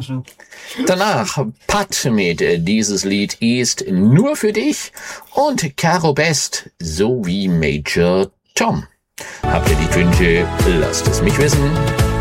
Danach Pat mit Dieses Lied ist nur für dich und Caro Best sowie Major Tom. Habt ihr Liedwünsche? Lasst es mich wissen.